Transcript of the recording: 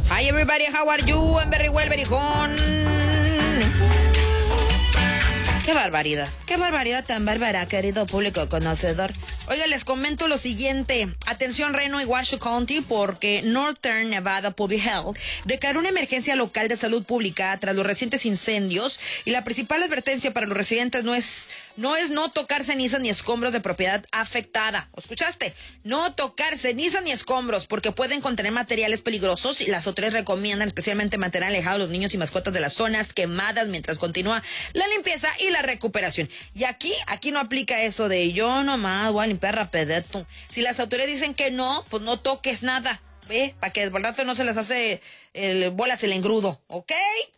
Hi everybody, how are you? I'm very well, very gone. Qué barbaridad tan bárbara, querido público conocedor. Oiga, les comento lo siguiente. Atención Reno y Washoe County, porque Northern Nevada Public Health declaró una emergencia local de salud pública tras los recientes incendios, y la principal advertencia para los residentes no es no tocar cenizas ni escombros de propiedad afectada. ¿Escuchaste? No tocar cenizas ni escombros, porque pueden contener materiales peligrosos, y las autoridades recomiendan especialmente mantener alejados a los niños y mascotas de las zonas quemadas mientras continúa la limpieza y la recuperación. Y aquí no aplica eso de yo nomás voy a limpiar rapideto. Si las autoridades dicen que no, pues no toques nada, ¿ve? Para que el rato no se les hace bolas el engrudo, ¿ok?